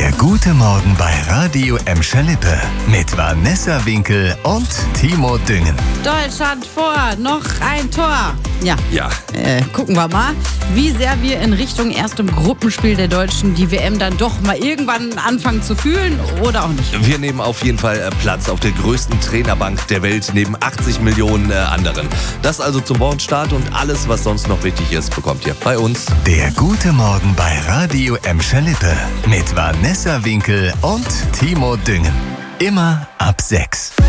Der gute Morgen bei Radio Emscher Lippe mit Vanessa Winkel und Timo Düngen. Deutschland vor, noch ein Tor. Ja. Gucken wir mal, wie sehr wir in Richtung erstem Gruppenspiel der Deutschen die WM dann doch mal irgendwann anfangen zu fühlen oder auch nicht. Wir nehmen auf jeden Fall Platz auf der größten Trainerbank der Welt neben 80 Millionen anderen. Das also zum Wochenstart und alles, was sonst noch wichtig ist, bekommt ihr bei uns. Der gute Morgen bei Radio Emscher Lippe mit Vanessa Winkel und Timo Düngen. Immer ab 6.